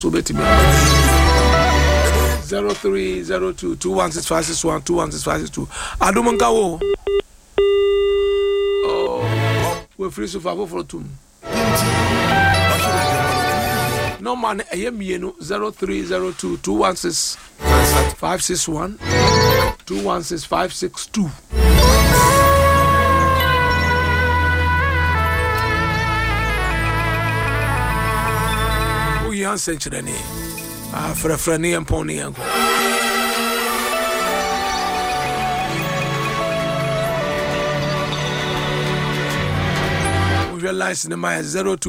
so beti me 0302 216561 216562 adumunka wo we free so fa for tum no man ayemienu 0302 216561 216562 we yan century frefreni emponi yanko we realize in my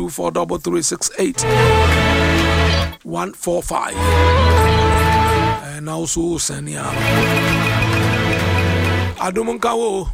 0243368 and also senia adumunka wo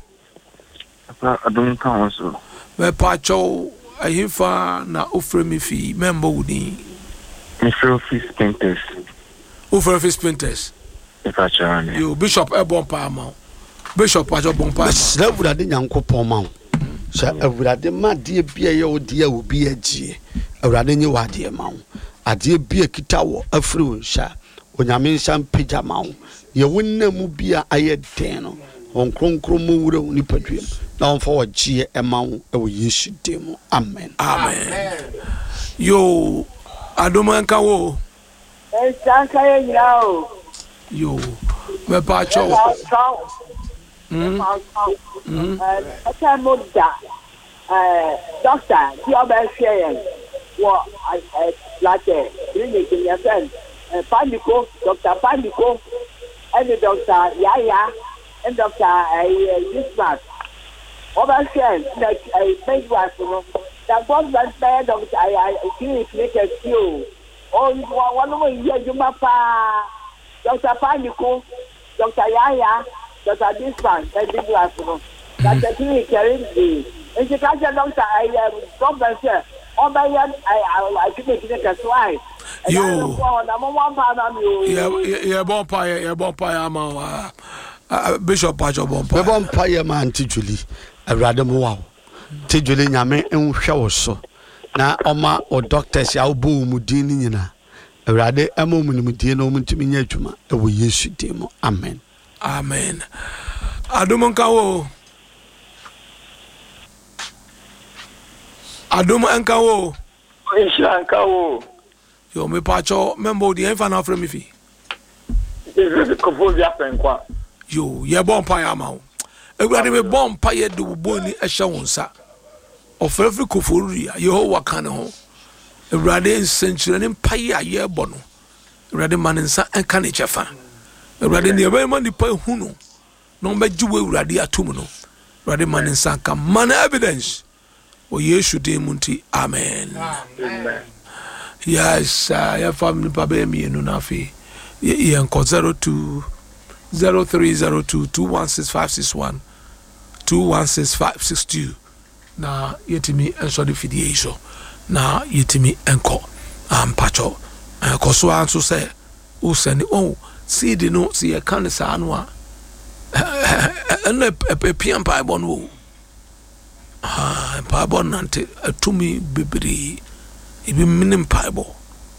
so we pacho ahimfa na ofremi fi member wudi Office Painters. Office Painters. You Bishop Ebon Palma. Bishop Pajo Bompa. Slavura de Yankopon Mount. Sir, Evrade ma dear beer your dear will be a G. A radin wa dear mount. A dear beer kitawo, a fruit, sir. When I mean some pijama, you wouldn't be a ayetano on Croncromo Nipodrium. Now for a G amount, we use demo. Amen. Amen. Yo. Adumanka wo sanka yao yo me pa cho ata moda doctor ti oba share wo latte clinic in your friend Panico Dr. Panico and Dr. Yaya and Dr. this man oba share like make was that God that bad of I clinic make a few. Oh, one of you mapa Dr. Panico, Dr. Yaya, Dr. Disman, and this last one. That the clinic carrying me. And she can't doctor I come and say, oh my God, I can make a swine. Yo, yeah, bonfire, Bishop Pajo Bompa. Bonfire man, Tijuli, a radom wow. Tijuli nyame enhwe so na oma o doctors ya obo mudini nyina awrade amo munimudie na omuntimi nya adwuma e wo Yesu demo amen amen adumunka wo adumunka wo inshanka wo yo me pacho membo di enfa na fremi fi ko fo bia penkwa yo ye bompa ya ma wo awrade me bompa ye de boni ehye wonsa ofrefri koforia Yehowa kan ho awrade nsenkyere ne mpaye aye bono awrade manensa enka ne chefa awrade ne be man dipa hunu no bejiwe awrade atum no awrade manensa ka man evidence o Yesu de munti amen amen yes ya family babe mi no na fi ye enko 02 0302 216561 216562 na yetimi enso de fidie so na yetimi enko pacho koso anso se o sani o seed no se ye kan sa no a e pian pa bon wo pa bon nante atumi bebiri ibi minim pa bo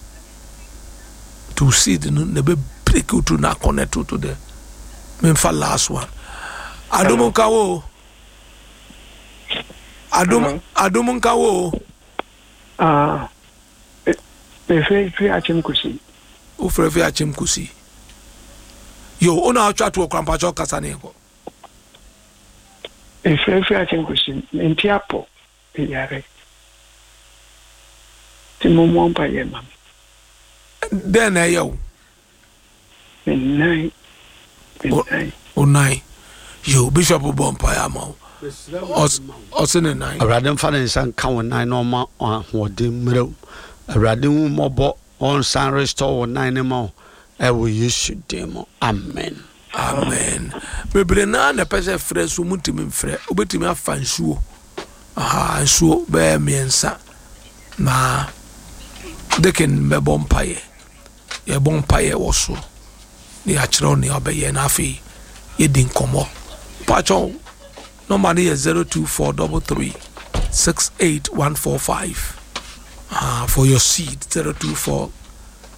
to seed no ne be break to na connect to the me for last one adumunka wo adumunka wo Efefi achimkusi ufrefi achimkusi yo ona atwa to kwampa cho kasa ne ko Efefi achimkusi ntiapo yare timomo mpa yema den ayo nai onai yo bishop bompa ya ma osene nai awrade mfa ne nsan ka won no ma ahode mrew awrade hu mobo on san restore won ne ma e wo Yesu demo amen amen bebre na na pese fresu mutimi mfre obetimi afa nsuo nsuo be miensa na deken me bompaye ye bompaye woso ni achiro ni obeye na afi yedin komo pacho number is 0243368145 for your seed 0243368145